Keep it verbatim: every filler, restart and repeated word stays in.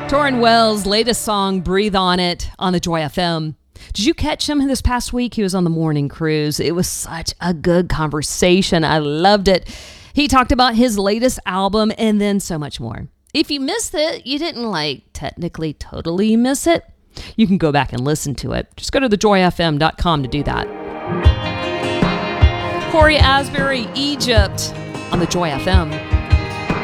Torrin Wells' latest song, Breathe On It, on the Joy F M. Did you catch him this past week? He was on the morning cruise. It was such a good conversation. I loved it. He talked about his latest album and then so much more. If you missed it, you didn't like technically totally miss it. You can go back and listen to it. Just go to the joy f m dot com to do that. Cory Asbury, Egypt, on the Joy F M.